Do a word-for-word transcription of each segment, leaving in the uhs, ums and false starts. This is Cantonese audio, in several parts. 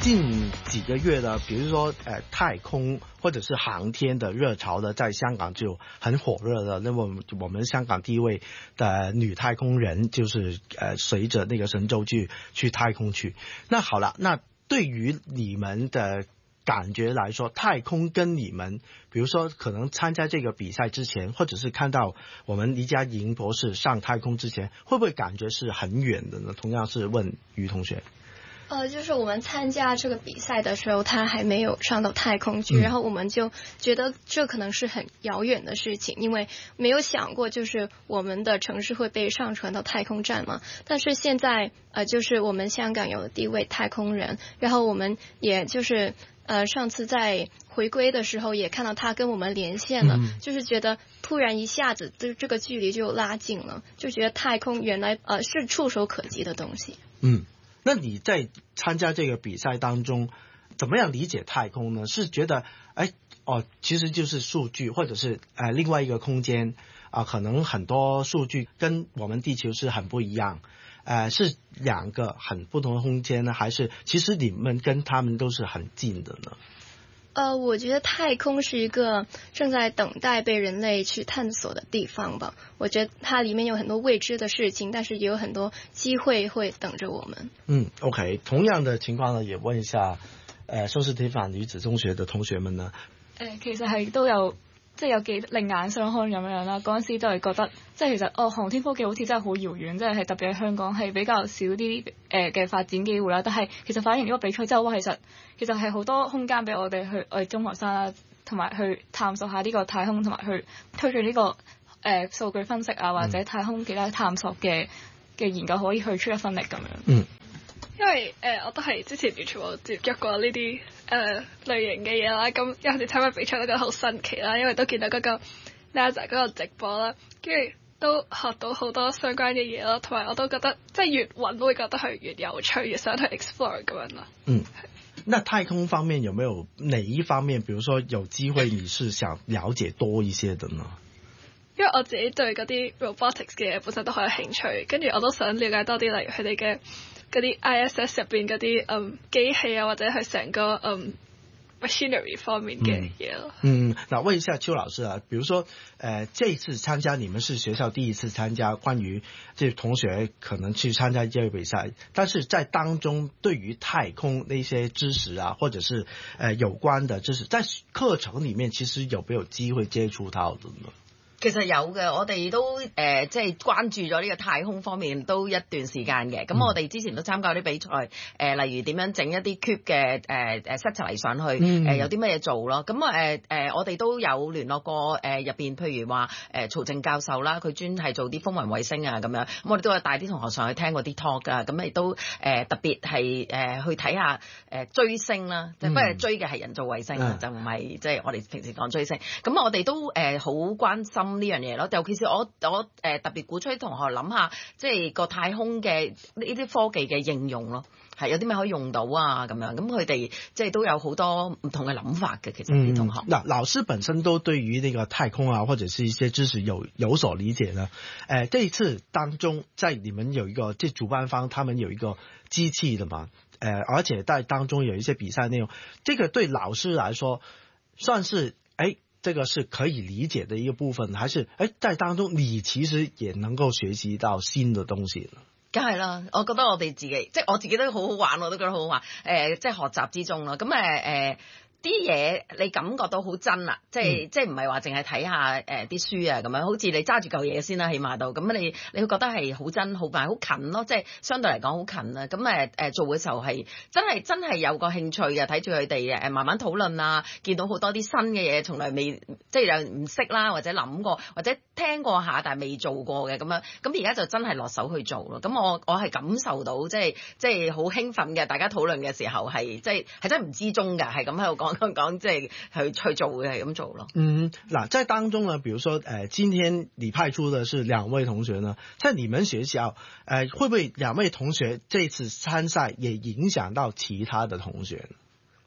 近几个月的，比如说呃太空或者是航天的热潮的，在香港就很火热的。那么我们香港第一位的女太空人就是呃随着那个神舟去去太空去。那好了，那对于你们的感觉来说，太空跟你们比如说可能参加这个比赛之前，或者是看到我们黎佳莹博士上太空之前，会不会感觉是很远的呢？同样是问于同学。 呃，就是我们参加这个比赛的时候，他还没有上到太空去， 嗯、 然后我们就觉得这可能是很遥远的事情，因为没有想过就是我们的城市会被上传到太空站嘛。但是现在呃，就是我们香港有第一位太空人，然后我们也就是呃上次在回归的时候也看到他跟我们连线了，嗯、就是觉得突然一下子这这个距离就拉近了，就觉得太空原来呃是触手可及的东西。 嗯。那你在参加这个比赛当中，怎么样理解太空呢？是觉得，哎，哦，其实就是数据，或者是呃另外一个空间啊、呃，可能很多数据跟我们地球是很不一样，呃，是两个很不同的空间呢，还是其实你们跟他们都是很近的呢？ 呃，我觉得太空是一个正在等待被人类去探索的地方吧。我觉得它里面有很多未知的事情，但是也有很多机會會等着我們。 嗯 ，OK， 同樣的情況呢，也問一下，誒蘇斯提凡女子中學的同學們呢。 誒、呃，其實係都有。即係有幾另眼相看咁樣啦，嗰陣時都係覺得，即係其實哦，航天科技好似真係好遙遠，即係係特別喺香港係比較少啲誒嘅發展機會啦。但係其實反而呢個比賽之後，哇，其實其實係好多空間俾我哋去我哋中學生啦，同埋去探索下呢個太空，同埋去推進呢、這個誒、呃、數據分析啊，或者太空其他探索嘅嘅研究可以去出一分力咁樣。嗯。 因為誒、呃，我都係之前完全冇接觸過呢啲誒類型嘅嘢啦，咁有陣時參加比賽都覺得好新奇啦，因為都見到嗰個 NASA 嗰個直播啦，跟住都學到好多相關嘅嘢咯，同埋我都覺得即係越揾都會覺得係越有趣，越想去 explore 咁樣啦。 嗯，那太空方面有沒有哪一方面，比如說有機會你是想了解多一些的呢？ 因為我自己對嗰啲 robotics 嘅嘢本身都好有興趣，跟住我都想了解多啲，例如佢哋嘅嗰啲 I S S 入邊嗰啲嗯機器啊，或者係成個嗯 machinery 方面嘅嘢咯。嗯， 那問一下邱老師啊，比如說，呃，這一次參加，你們是學校第一次參加，關於這同學可能去參加這個比賽，但是在當中對於太空那些知識啊，或者是呃有關的知識，在課程裏面其實有沒有機會接觸到的呢？ 其實有嘅，我哋都誒、呃、即係關注咗呢個太空方面都一段時間嘅。咁我哋之前都參加啲比賽，誒、呃、例如點樣整一啲 cube 嘅誒誒 set 嚟上去，誒、嗯呃、有啲乜嘢做咯。咁誒誒我哋都有聯絡過誒入邊，譬如話誒、呃、曹正教授啦，佢專係做啲風雲衛星啊咁樣。咁我哋都有帶啲同學上去聽嗰啲 talk 啊，咁亦都誒、呃、特別係誒、呃、去睇下誒、呃、追星啦，即係不過追嘅係人造衛星啊，嗯、就唔係即係我哋平時講追星。咁我哋都誒好、呃、關心呢樣嘢咯，尤其是我我誒、呃、特別鼓吹同學諗下，即係個太空嘅呢啲科技嘅應用咯，係有啲咩可以用到啊咁樣，咁佢哋即係都有好多唔同嘅諗法嘅，其實啲同學。 嗱、嗯，老師本身都對於呢個太空啊，或者是一些知識有有所理解呢。誒、呃，這一次當中，在你們有一個即係主辦方，他們有一個機器的嘛，誒、呃，而且在當中有一些比賽內容，這個對老師來說，算是誒。這個是可以理解的一個部分，還是誒在當中你其實也能夠學習到新的東西了？ 梗係啦，我覺得我哋自己即係我自己都好好玩，我都覺得好好玩。誒、呃，即係學習之中啦。咁誒誒啲嘢你感覺到好真啦，即係、嗯、即係唔係話淨係睇下誒啲、呃、書啊咁樣，好似你揸住嚿嘢先啦，起碼到咁你你會覺得係好真好快好近咯，即係相對嚟講好近啦。咁誒誒做嘅時候係真係真係有個興趣嘅，睇住佢哋誒慢慢討論啊，見到好多啲新嘅嘢，從來未即係又唔識啦，或者諗過或者聽過下，但係未做過嘅咁樣。咁而家就真係落手去做咯。咁我我係感受到即係即係好興奮嘅，大家討論嘅時候係即係係真係唔知中㗎，係咁喺度講。講講即係去去做嘅係咁做咯。 嗯，嗱，在當中呢，比如說，誒、呃，今天你派出的是兩位同學呢，在你們學校，誒、呃，會不會兩位同學這次參賽也影響到其他的同學？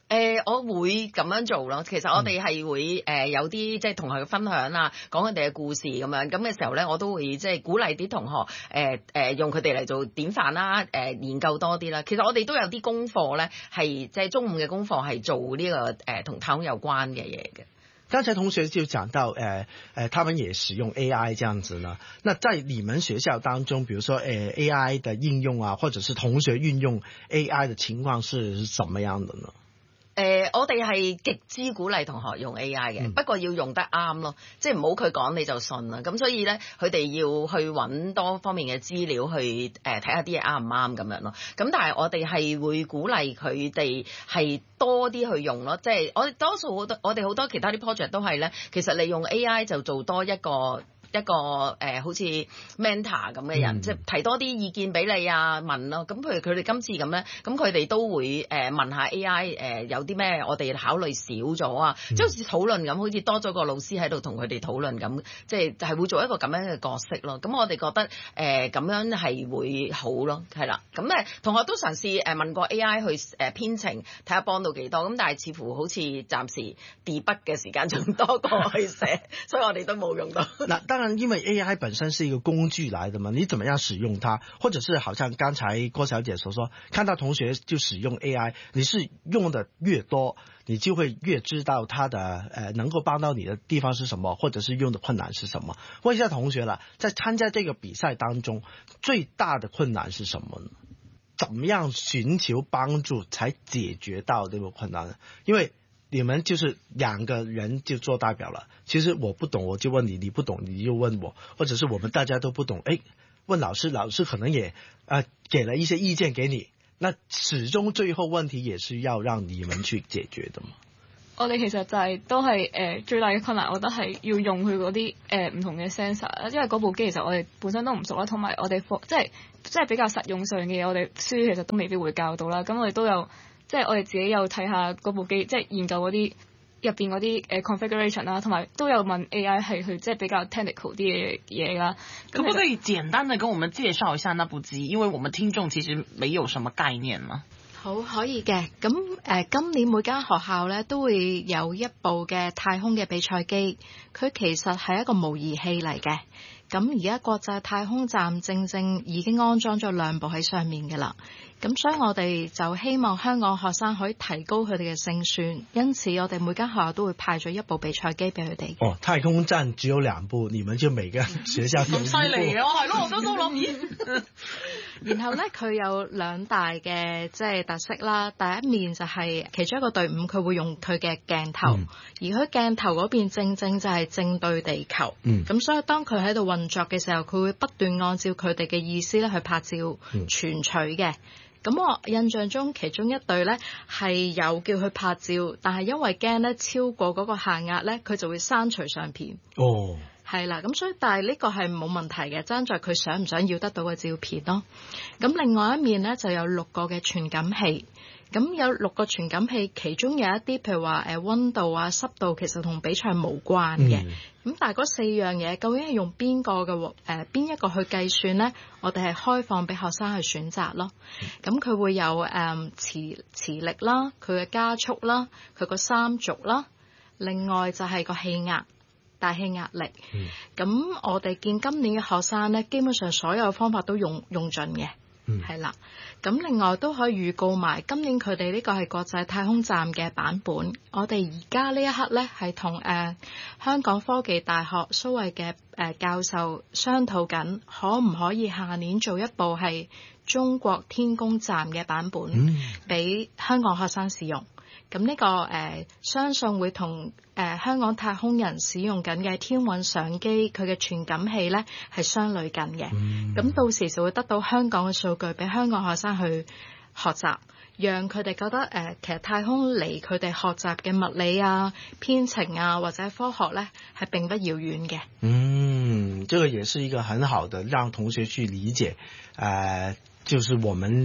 誒、呃，我會咁樣做咯。其實我哋係會誒、呃、有啲即係同學嘅分享啊，講佢哋嘅故事咁樣。咁嘅時候咧，我都會即係鼓勵啲同學誒誒、呃呃、用佢哋嚟做典範啦，誒、呃、研究多啲啦。其實我哋都有啲功課咧，係即係中午嘅功課係做呢、這個誒同、呃、太空有關嘅嘢嘅。 剛才同學就講到，誒、呃、誒、呃，他們也使用 A I 這樣子呢。那在你們學校當中，比如說誒、呃、A I 的應用啊，或者是同學運用 A I 的情況是什麼樣的呢？ 誒、呃，我哋係極之鼓勵同學用 A I 嘅、嗯，不過要用得啱咯，即係唔好佢講你就信啦。咁所以咧，佢哋要去揾多方面嘅資料去誒睇下啲嘢啱唔啱咁樣咯。咁但係我哋係會鼓勵佢哋係多啲去用咯，即係我哋多數好多我哋好多其他啲 project 都係咧，其實利用 A I 就做多一個。一個誒、呃、好似 mentor 咁嘅人，嗯、即係提多啲意見俾你啊問咯。咁譬如佢哋今次咁咧，咁佢哋都會誒、呃、問下 A I 誒、呃、有啲咩我哋考慮少咗啊，即、嗯、係好似討論咁，好似多咗個老師喺度同佢哋討論咁，即係係會做一個咁樣嘅角色咯。咁我哋覺得誒咁、呃、樣係會好咯，係啦。咁誒同學都嘗試誒問過 A I 去誒編程，睇下幫到幾多。咁但係似乎好似暫時 debug 嘅時間仲多過去寫，所以我哋都冇用到。 當然，因為 A I 本身是一個工具來的嘛，你怎麼樣使用它，或者是好像剛才郭小姐所說，看到同學就使用 A I， 你是用的越多，你就會越知道它的呃能夠幫到你的地方是什麼，或者是用的困難是什麼。問一下同學啦，在參加這個比賽當中，最大的困難是什麼呢？怎麼樣尋求幫助才解決到這個困難呢？因為你們就是兩個人就做代表了，其實我不懂我就問你，你不懂你就問我，或者是我們大家都不懂，誒，問老師，老師可能也呃給了一些意見給你，那始終最後問題也是要讓你們去解決的嘛。 我哋其實就係、是、都係誒、呃、最大嘅困難，我覺得係要用佢嗰啲誒唔同嘅 sensor，因為嗰部機其實我哋本身都唔熟啦，同埋我哋課即係即係比較實用上嘅嘢，我哋書其實都未必會教到啦，咁我哋都有。即係我哋自己有睇下嗰部機，即係研究嗰啲入邊嗰啲誒 configuration 啦，同埋都有問 A I 係去即係比較 technical 啲嘅嘢啦。 可不可以簡單的跟我們介紹一下那部機？因為我們聽眾其實沒有什麼概念嘛。 好，可以嘅。咁誒、呃，今年每間學校咧都會有一部嘅太空嘅比賽機，佢其實係一個模擬器嚟嘅。咁而家國際太空站正正已經安裝咗兩部喺上面嘅啦。咁所以我哋就希望香港學生可以提高佢哋嘅勝算，因此我哋每間學校都會派咗一部比賽機俾佢哋。 哦，太空站只有兩部，你們就每個學校咁犀利嘅，係咯，我都都諗咦。 然後咧，佢有兩大嘅即係特色啦。第一面就係其中一個隊伍，佢會用佢嘅鏡頭，嗯、而佢鏡頭嗰邊正正就係正對地球。嗯，咁所以當佢喺度運作嘅時候，佢會不斷按照佢哋嘅意思咧去拍照存取嘅。咁、嗯、我印象中其中一隊咧係有叫佢拍照，但係因為驚咧超過嗰個限額咧，佢就會刪除相片。哦。係啦，咁所以但係呢個係冇問題嘅，爭在佢想唔想要得到嘅照片咯。咁另外一面咧就有六個嘅傳感器，咁有六個傳感器，其中有一啲譬如話誒溫度啊、濕度，其實同比賽無關嘅。咁、嗯、但係嗰四樣嘢究竟係用邊個嘅誒邊一個去計算咧？我哋係開放俾學生去選擇咯。咁佢會有誒磁磁力啦，佢嘅加速啦，佢個三軸啦，另外就係個氣壓。大氣壓力，咁、嗯、我哋見今年嘅學生咧，基本上所有方法都用用盡嘅，係、嗯、啦。咁另外都可以預告埋，今年佢哋呢個係國際太空站嘅版本。我哋而家呢一刻咧，係同誒香港科技大學蘇慧嘅誒教授商討緊，可唔可以下年做一部係中國天宮站嘅版本，俾、嗯、香港學生使用。咁呢、這個誒、呃，相信會同誒、呃、香港太空人使用緊嘅天韻相機佢嘅傳感器咧係相類近嘅。咁、嗯、到時就會得到香港嘅數據俾香港學生去學習，讓佢哋覺得誒、呃，其實太空離佢哋學習嘅物理啊、編程啊或者科學咧係並不遙遠嘅。 嗯，這個也是一個很好的讓同學去理解，誒、呃，就是我們。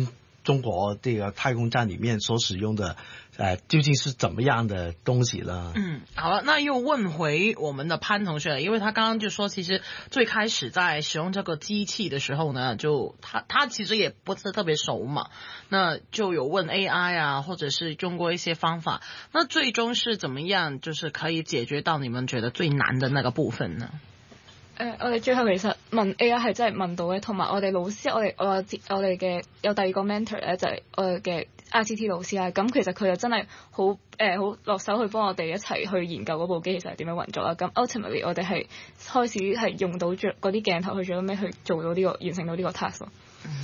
中国这个太空站里面所使用的呃究竟是怎么样的东西呢？ 嗯，好了，那又问回我们的潘同学了，因为他刚刚就说，其实最开始在使用这个机器的时候呢，就他他其实也不是特别熟嘛，那就有问 A I 啊，或者是用过一些方法，那最終是怎麼樣，就是可以解決到你們覺得最難的那個部分呢？ 誒、呃，我哋最後其實問 A I 係真係問到嘅，同埋我哋老師，我哋我我哋嘅有第二個 mentor 咧，就係我哋嘅 I C T 老師啦。咁其實佢就真係好誒好落手去幫我哋一齊去研究嗰部機其實係點樣運作啦。咁 ultimately 我哋係開始係用到嗰啲鏡頭去做到咩去做到呢、這個完成到呢個 task 咯。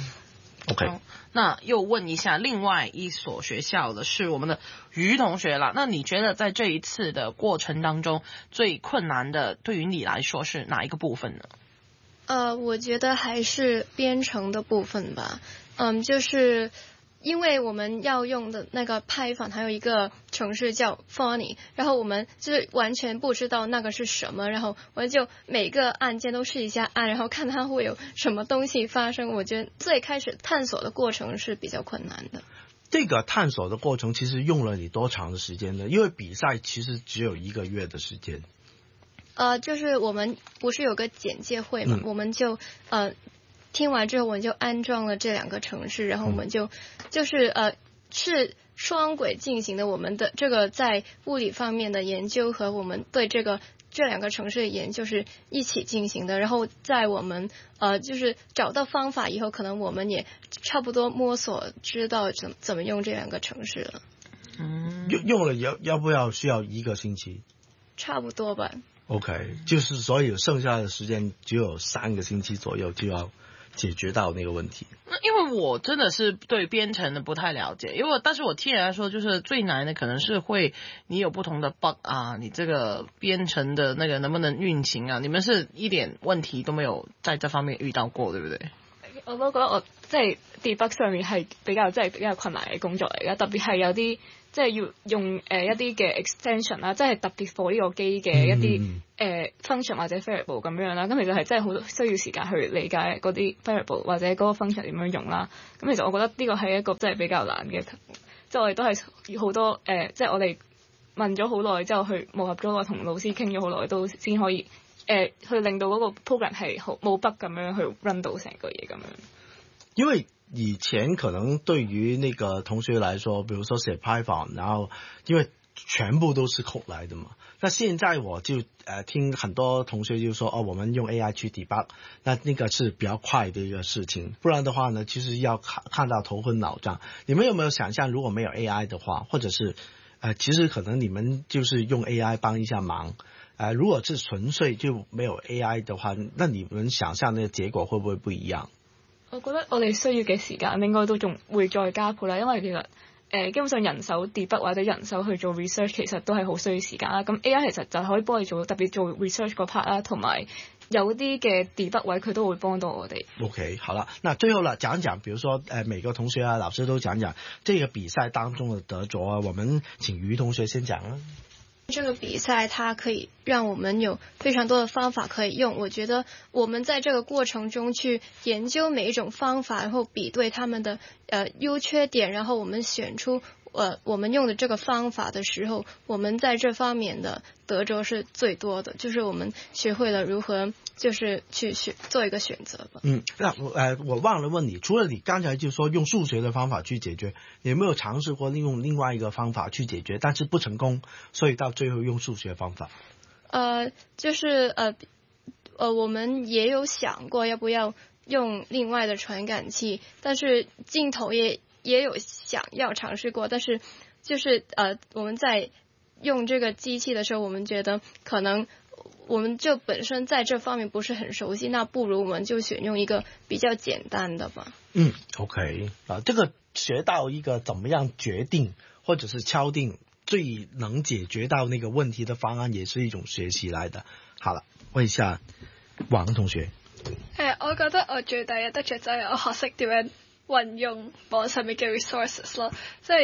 OK， 那又問一下另外一所學校的是我們的於同學啦。那你覺得在這一次的過程當中最困難的對於你來說是哪一個部分呢？ 呃，我覺得還是編程的部分吧。嗯，就是因為我們要用的那個 Python 還有一個程式叫 Phony， 然後我們就是完全不知道那個是什麼，然後我就每個按鍵都試一下按，然後看它會有什麼東西發生。我覺得最開始探索的過程是比較困難的。 這個探索的過程其實用了你多長的時間呢？因為比賽其實只有一個月的時間。 呃，就是我們不是有個簡介會嘛，嗯、我們就呃。聽完之後，我們就安裝了這兩個程式，然後我們就就是呃是雙軌進行的。我們的這個在物理方面的研究和我們對這個這兩個程式的研究是一起進行的。然後在我們呃就是找到方法以後，可能我們也差不多摸索知道怎怎麼用這兩個程式了。 嗯， 用用了要要不要需要一個星期？ 差不多吧。 OK，就是所以剩下的時間只有三個星期左右就要解決到那個問題。 因為我真的是對編程的不太了解，因為但是我聽人來說，就是最難的可能是會你有不同的 bug 啊，你這個編程的那個能不能運行啊？你們是一點問題都沒有在這方面遇到過，對不對？ 我都覺得我即係 debug 上面係比較即係比較困難嘅工作嚟嘅，特別係有啲即係要用誒、呃、一啲嘅 extension 啦，即係特別 for 呢個機嘅一啲誒、嗯呃、function 或者 variable 咁樣啦。咁其實係真係好需要時間去理解嗰啲 variable 或者嗰個 function 點樣用啦。咁其實我覺得呢個係一個真係比較難嘅，即係我哋都係好多誒、呃，即係我哋問咗好耐之後去磨合咗，我同老師傾咗好耐都先可以。誒、呃，去令到嗰個 program 係好冇 bug 咁樣去 run 到成個嘢咁樣。 因為以前可能對於那個同學來說，比如說寫 Python，然後因為全部都是 code 來的嘛。那現在我就呃聽很多同學就說，哦，我們用 A I 去 debug，那那個是比較快的一個事情。不然的話呢，其實要看看到頭昏腦脹。你們有沒有想象，如果沒有 A I 的話，或者是呃，其實可能你們就是用 A I 幫一下忙。呃，如果是純粹就沒有 A I 的話，那你們想象那個結果會不會不一樣？ 我覺得我哋需要嘅時間應該都仲會再加倍啦，因為其實誒、呃、基本上人手 debug 或者人手去做 research 其實都係好需要時間啦。咁 A I 其實就可以幫你做特別做 research 嗰 part 啦，同埋有啲嘅 debug 位佢都會幫到我哋。 OK， 好了，那最後啦，講講，比如說呃每個同學啊，老師都講講這個比賽當中的得着啊，我們請於同學先講啦。 這個比賽它可以讓我們有非常多的方法可以用，我覺得我們在這個過程中去研究每一種方法，然後比對他們的呃優缺點，然後我們選出呃我們用的這個方法的時候，我們在這方面的得着是最多的，就是我們學會了如何就是去選做一個選擇吧。 嗯，那我呃我忘了問你，除了你剛才就說用數學的方法去解決，你有沒有嘗試過利用另外一個方法去解決，但是不成功，所以到最後用數學方法？ 呃，就是呃呃我們也有想過要不要用另外的傳感器，但是鏡頭也也有想要嘗試過，但是就是呃我們在用這個機器的時候，我們覺得可能我們就本身在這方面不是很熟悉，那不如我們就選用一個比較簡單的吧。 嗯 OK 啊，這個學到一個怎麼樣決定或者是敲定最能解決到那個問題的方案，也是一種學習來的。好了，問一下王同學。 誒，我覺得我最大嘅得着就係我學識點樣運用網上面嘅 resources 咯，即係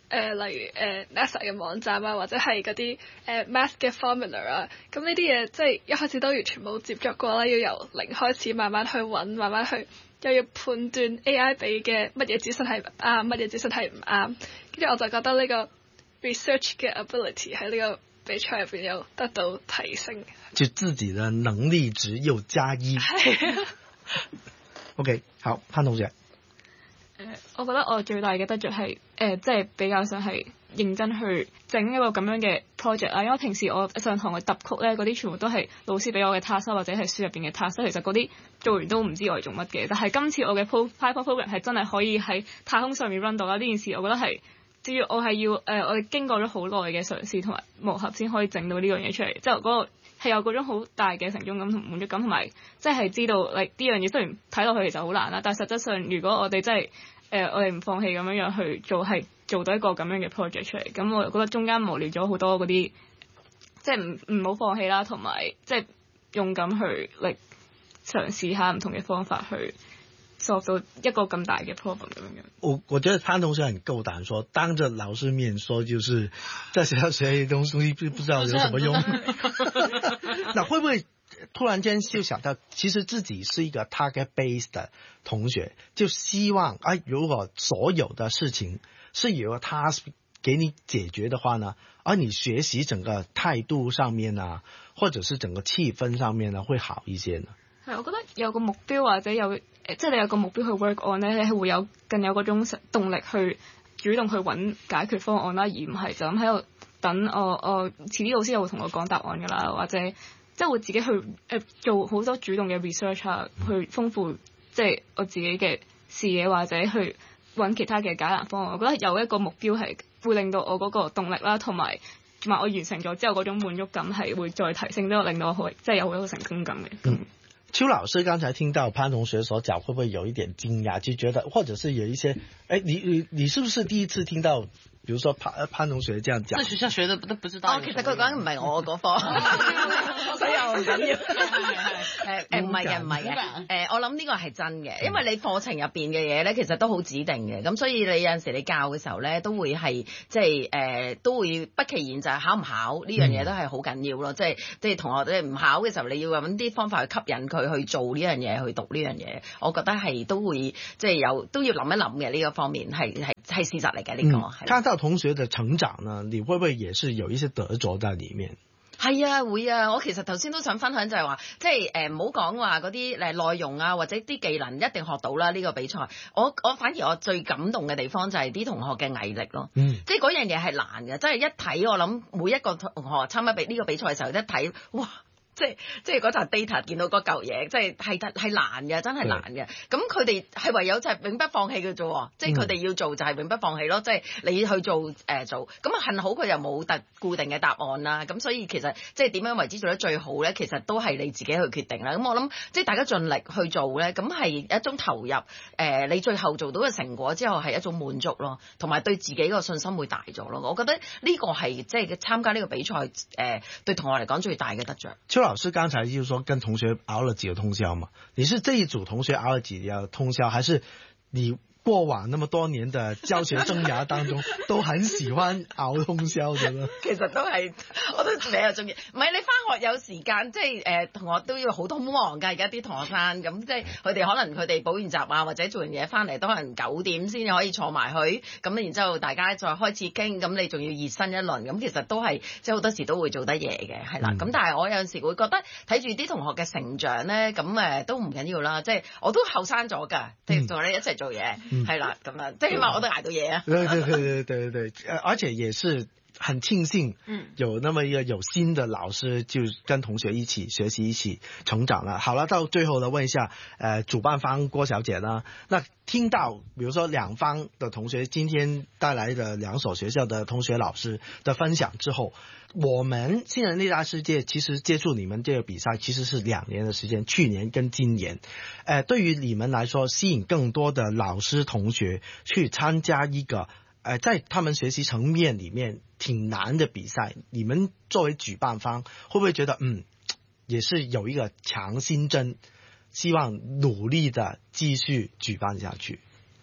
呃、例如誒、呃、NASA 嘅網站啊，或者係嗰啲誒 math 嘅 formula 啊，咁呢啲嘢即係一開始都完全冇接觸過啦，要由零開始慢慢去揾，慢慢去又要判斷 A I 俾嘅乜嘢資訊係啱，乜嘢資訊係唔啱，跟住我就覺得呢個 research 嘅 ability 喺呢個比賽入邊有得到提升， 就自己的能力值又加一。OK， 好，潘同學。 誒、呃，我覺得我最大嘅得着係誒，即係比較想係認真去整一個咁樣嘅 project 啦。因為平時我上堂嘅揼曲咧，嗰啲全部都係老師俾我嘅 task 或者係書入邊嘅 task，其實嗰啲做完都唔知我係做乜嘅。但係今次我嘅 Python program 係真係可以喺太空上面 run 到啦。呢件事我覺得係，至於我係要誒、呃，我哋經過咗好耐嘅嘗試同埋磨合先可以整到呢樣嘢出嚟，即係嗰個係有嗰種好大嘅成就感同滿足感，同埋即係知道嚟呢樣嘢雖然睇落去其實好難啦，但係實質上如果我哋真係誒、呃、我哋唔放棄咁樣樣去做，係做到一個咁樣嘅 project 出嚟。咁我覺得中間磨練咗好多嗰啲，即係唔唔好放棄啦，同埋即係勇敢去嚟嘗試下唔同嘅方法去 solve 到一個咁大嘅 problem 咁樣。 我我覺得潘同學很夠膽說，當着老師面說，就是在學校學啲東西不不知道有什麼用。那會不會突然間就想到，其實自己是一個 target based 的同學，就希望哎，如果所有的事情是有個 task 給你解決的話呢，而你學習整個態度上面啊，或者是整個氣氛上面呢，會好一些呢？ 係，我覺得有個目標或者有誒，即係你有個目標去 work on 咧，你係會有更有嗰種動力去主動去揾解決方案啦，而唔係就咁喺度等我我遲啲老師又會同我講答案㗎啦，或者即係會自己去誒、呃、做好多主動嘅 research 啊，去豐富即係我自己嘅視野，或者去揾其他嘅解難方案。我覺得有一個目標係會令到我嗰個動力啦，同埋同埋我完成咗之後嗰種滿足感係會再提升，都令到我好即係有好多成功感嘅。 嗯，邱老師剛才聽到潘同學所講，會不會有一點驚訝，就覺得或者是有一些，誒，你你你是不是第一次聽到？比如說潘潘同學這樣講， 在學校學的都不知道。 哦，其實佢講緊唔係我嗰科，所以我唔緊要。誒誒唔係嘅，唔係嘅。誒我諗呢個係真嘅，因為你課程入邊嘅嘢咧，其實都好指定嘅。咁所以你有陣時你教嘅時候咧，都會係即係誒都會不其然就係考唔考呢樣嘢都係好緊要咯。即係即係同學你唔考嘅時候，你要揾啲方法去吸引佢去做呢樣嘢，去讀呢樣嘢。我覺得係都會即係有都要諗一諗嘅呢個方面係係係事實嚟嘅呢個。 看到同學的成長呢，你會不會也是有一些得着在裡面？ 係啊，會啊！我其實頭先都想分享就係話，即係誒唔好講話嗰啲誒內容啊，或者啲技能一定學到啦。呢、這個比賽，我我反而我最感動嘅地方就係啲同學嘅毅力咯。嗯，即係嗰樣嘢係難嘅，即係一睇我諗每一個同學參加比呢個比賽嘅時候一睇，哇！即係即係嗰紮 data 見到嗰嚿嘢，即係係係難嘅，真係難嘅。咁佢哋係唯有就係永不放棄嘅啫。即係佢哋要做就係永不放棄咯。即係你去做誒、呃、做，咁啊幸好佢又冇特固定嘅答案啦。咁所以其實即係點樣為之做得最好咧？其實都係你自己去決定啦。咁我諗即係大家盡力去做咧，咁係一種投入。誒、呃，你最後做到嘅成果之後係一種滿足咯，同埋對自己個信心會大咗咯。我覺得呢個係即係參加呢個比賽誒、呃，對同學嚟講最大嘅得着。 老師剛才就是說跟同學熬了幾個通宵嘛？你是這一組同學熬了幾個通宵，還是你過往那麼多年的教學生涯當中都很喜歡熬通宵的呢？ 其實都係，我都比較中意。唔係你返學有時間，即係誒、呃、同學都要好多忙㗎。而家啲同學生咁，即係佢哋可能佢哋補完習啊，或者做完嘢返嚟都可能九點先可以坐埋去。咁然之後大家再開始傾，咁你仲要熱身一輪。咁其實都係即係好多時都會做得嘢嘅，係啦。咁、嗯、但係我有陣時會覺得睇住啲同學嘅成長咧，咁誒都唔緊要啦。即係我都後生咗㗎，即係同你一齊做嘢。嗯係啦，咁樣即係起碼我都捱到嘢啊！ 對對對對對對對，而且也是很慶幸，嗯，有那麼一個有心的老師，就跟同學一起學習，一起成長啦。好了，到最後呢，問一下，呃，主辦方郭小姐呢，那聽到，比如說兩方的同學今天帶來的兩所學校的同學老師的分享之後，我們新人類大世界其實接觸你們這個比賽其實是兩年的時間，去年跟今年，呃，對於你們來說，吸引更多的老師同學去參加一個，呃，在他們學習層面裡面挺難的比賽，你們作為舉辦方，會不會覺得，嗯，也是有一個強心針，希望努力的繼續舉辦下去？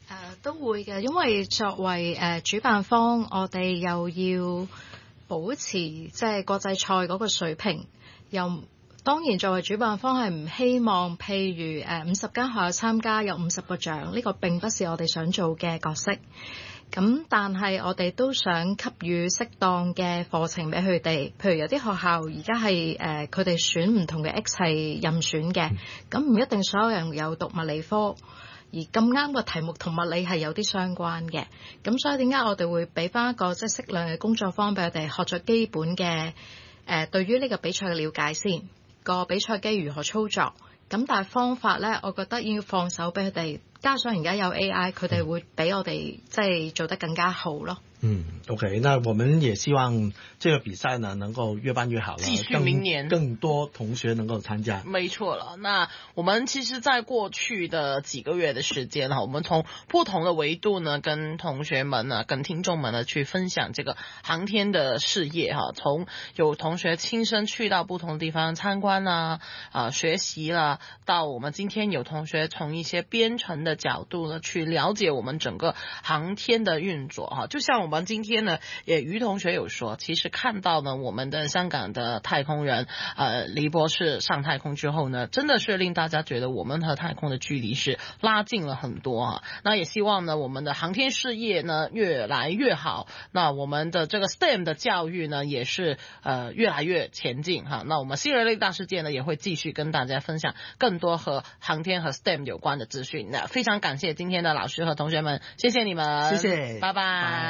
誒、呃、都會嘅，因為作為誒、呃、主辦方，我哋又要保持即係國際賽嗰個水平，又當然作為主辦方係唔希望，譬如誒五十間學校參加有五十個獎，呢、這個並不是我哋想做嘅角色。咁但係我哋都想給予適當嘅課程俾佢哋，譬如有啲學校而家係誒佢哋選唔同嘅 X 係任選嘅，咁唔一定所有人有讀物理科。而咁啱個題目同物理係有啲相關嘅，咁所以點解我哋會俾翻一個即係適量嘅工作坊俾佢哋學咗基本嘅誒、呃、對於呢個比賽嘅了解先，個比賽機如何操作，咁但係方法咧，我覺得要放手俾佢哋，加上而家有 A I， 佢哋會比我哋即係做得更加好咯。 嗯 ，OK， 那我們也希望這個比賽呢能夠越辦越好了， 繼續明年更多同學能夠參加。 沒錯了，那我們其實在過去的幾個月的時間哈，我們從不同的維度呢，跟同學們呢，跟聽眾們呢去分享這個航天的事業哈，從有同學親身去到不同的地方參觀啦，啊學習啦，到我們今天有同學從一些編程的角度呢去了解我們整個航天的運作哈，就像我們今天呢，也余同學有說，其實看到呢，我們的香港的太空人，呃，黎博士上太空之後呢，真的是令大家覺得我們和太空的距離是拉近了很多啊。那也希望呢，我們的航天事業呢越來越好，那我們的這個 S T E M 的教育呢也是呃越來越前進哈。那我們新人類大世界呢也會繼續跟大家分享更多和航天和 S T E M 有關的資訊。那非常感謝今天的老師和同學們，謝謝你們， 謝謝， 拜拜。